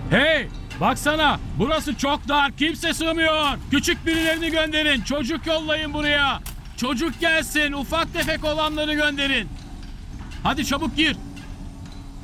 Hey, baksana, burası çok dar, kimse sığmıyor. Küçük birilerini gönderin, çocuk yollayın buraya. Çocuk gelsin, ufak tefek olanları gönderin. Hadi çabuk gir.